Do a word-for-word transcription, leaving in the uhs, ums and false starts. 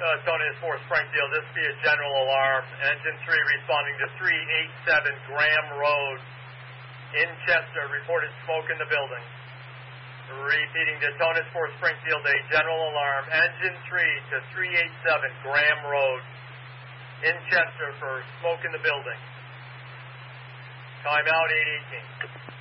uh, Tony, it's for Springfield. This be a general alarm. Engine three responding to three eighty-seven Graham Road in Chester. Reported smoke in the building. Repeating to Tonus for Springfield, a general alarm. Engine three to three eighty-seven Graham Road in Chester for smoke in the building. Time out eight eighteen.